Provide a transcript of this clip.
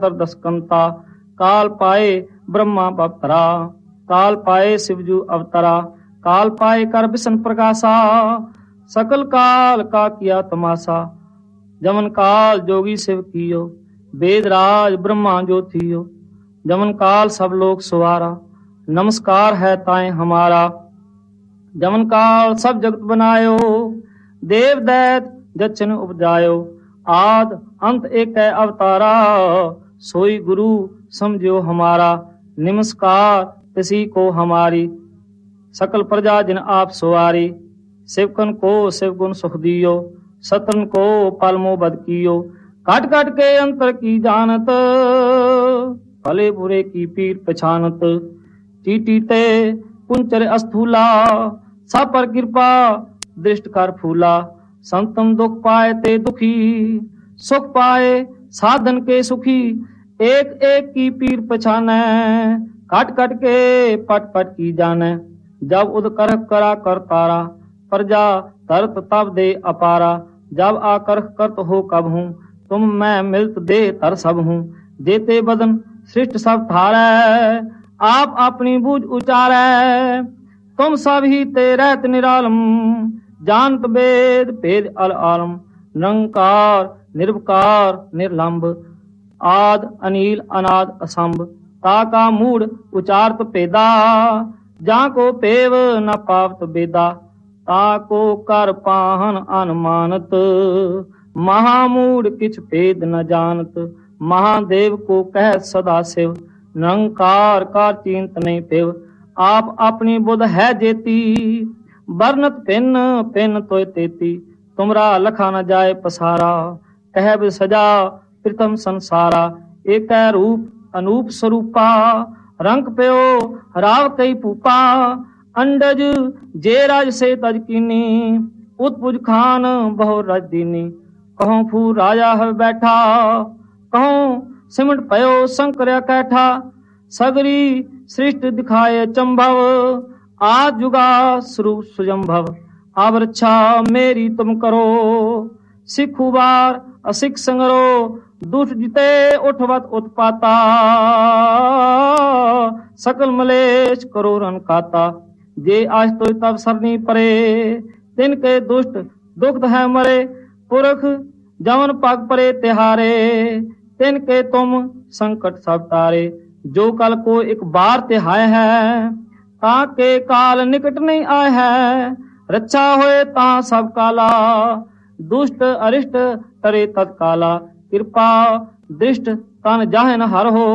दसकंता। काल पाए ब्रह्मा बपतरा, काल पाए शिवजू अवतरा। काल पाए कर विष्णु प्रकाशा, सकल काल का किया तमाशा। जमन काल जोगी शिव कियो, वेद राज ब्रह्मा जो थियो। जमन काल सब लोग सुवारा, नमस्कार है ताए हमारा। जमन काल सब जगत बनायो, देव दैत जचन उपजायो। आद अंत एक है अवतारा, सोई गुरु समझो हमारा। नमस्कार किसी को हमारी, सकल प्रजा जिन आप सुवारी। शिवकन को शिव गुण सुख दियो, सतन को पालमो बद कियो। काट काट के अंतर की जानत, भले बुरे की पीर पछानत। टीटी ते कुंचर अस्थूला, सा पर कृपा दृष्ट कर फूला। संतम दुख पाए ते दुखी, सुख पाए साधन के सुखी। एक एक की पीर पछाने, काट काट के पट पट की जाने। जब उद कर करा कर तारा, प्रजा तरत तब दे अपारा। जब आकर करत हो कब हूँ, तुम मैं मिलत दे तर सब हूँ। जेते बदन सृष्ट सब थारै, आप अपनी बूझ उचारै। तुम सब ही ते रहत निरालम, जानत वेद भेद अल आलम। निरंकार निर्विकार निर्लंब, आद अनिल अनाद असंभ। ताका मूड उचारत पेदा, जाको पेव न पावत बेदा। ताको कर पाहन अनुमानत, महामूड किछ भेद न जानत। महादेव को कह सदा शिव, निरंकार का चिंत नहीं पेव। आप अपनी बुध है जेती, बरनत पिन पिन तोय तेती। तुमरा लखा न जाए पसारा, कह सजा प्रथम संसारा। एक रूप अनूप स्वरूपा, रंग प्यो राव कई पूपा। अंडज जे राज से तज कीनी, उत्पुज खान बहु रज दीनी। कहूं फू राजा है बैठा, कहूं सिमट पयो शंकर कैठा। सगरी सृष्ट दिखाए चंभव, आज जुगा स्वरूप सुजंभव। अब रक्षा मेरी तुम करो, सिखु बार असिख संगरो। दुष्ट जिते उठवत उत्पाता, सकल मलेश करो रन खाता। जे आज तो तब सरनी परे, तिनके दुष्ट दुख है मरे। पुरख जवन पग परे तिहारे, तिनके तुम संकट सब तारे। जो कल को एक बार तिहाय है, ताके काल निकट नहीं आए है। रक्षा होए ता सब काला, दुष्ट अरिष्ट तरे तत्काला। कृपा दृष्ट तन जाहन हर हो,